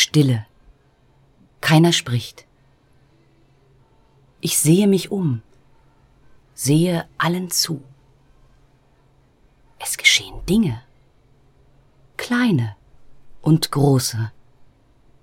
Stille. Keiner spricht. Ich sehe mich um, sehe allen zu. Es geschehen Dinge, kleine und große.